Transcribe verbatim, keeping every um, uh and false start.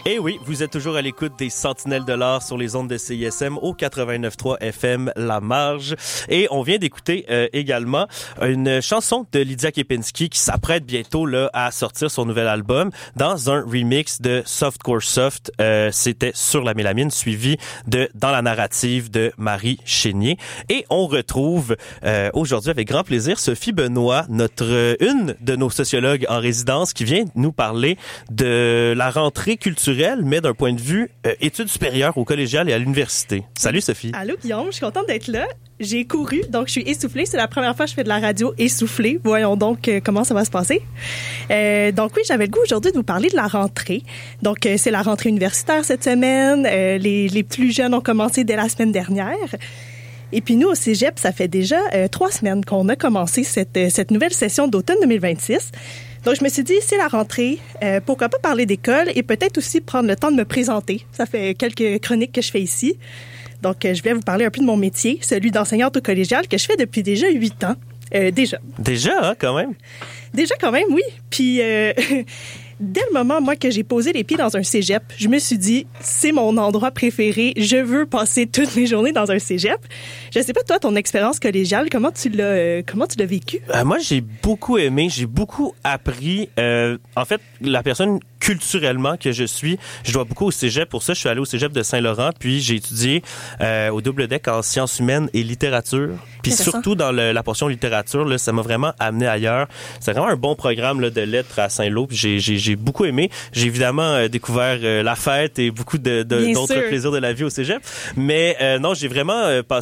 Et oui, vous êtes toujours à l'écoute des Sentinelles de l'Art sur les ondes de C I S M au quatre-vingt-neuf point trois F M La Marge. Et on vient d'écouter euh, également une chanson de Lydia Kepinski qui s'apprête bientôt là à sortir son nouvel album dans un remix de Softcore Soft. Euh, c'était Sur la mélamine, suivi de Dans la narrative de Marie Chénier. Et on retrouve euh, aujourd'hui avec grand plaisir Sophie Benoît, notre une de nos sociologues en résidence, qui vient nous parler de la rentrée culturelle, mais d'un point de vue euh, études supérieures au collégial et à l'université. Salut Sophie. Allô Guillaume, je suis contente d'être là. J'ai couru, donc je suis essoufflée. C'est la première fois que je fais de la radio essoufflée. Voyons donc euh, comment ça va se passer. Euh, donc oui, j'avais le goût aujourd'hui de vous parler de la rentrée. Donc euh, c'est la rentrée universitaire cette semaine. Euh, les, les plus jeunes ont commencé dès la semaine dernière. Et puis nous, au Cégep, ça fait déjà euh, trois semaines qu'on a commencé cette, euh, cette nouvelle session d'automne deux mille vingt-six. Donc, je me suis dit, c'est la rentrée, euh, pourquoi pas parler d'école et peut-être aussi prendre le temps de me présenter. Ça fait quelques chroniques que je fais ici. Donc, euh, je vais vous parler un peu de mon métier, celui d'enseignante au collégial, que je fais depuis déjà huit ans. Euh, déjà. Déjà, hein, quand même? Déjà, quand même, oui. Puis... Euh, Dès le moment, moi, que j'ai posé les pieds dans un cégep, je me suis dit, c'est mon endroit préféré. Je veux passer toutes mes journées dans un cégep. Je sais pas, toi, ton expérience collégiale, comment tu l'as, euh, comment tu l'as vécu? Euh, moi, j'ai beaucoup aimé, j'ai beaucoup appris. Euh, en fait, la personne culturellement que je suis, je dois beaucoup au cégep. Pour ça, je suis allé au cégep de Saint-Laurent, puis j'ai étudié euh, au double deck en sciences humaines et littérature. Puis surtout dans le, la portion littérature, là, ça m'a vraiment amené ailleurs. C'est vraiment un bon programme là, de lettres à Saint-Lô. Puis j'ai, j'ai, j'ai beaucoup aimé. J'ai évidemment euh, découvert euh, la fête et beaucoup de, de, d'autres sûr. plaisirs de la vie au cégep. Mais euh, non, j'ai vraiment euh, passé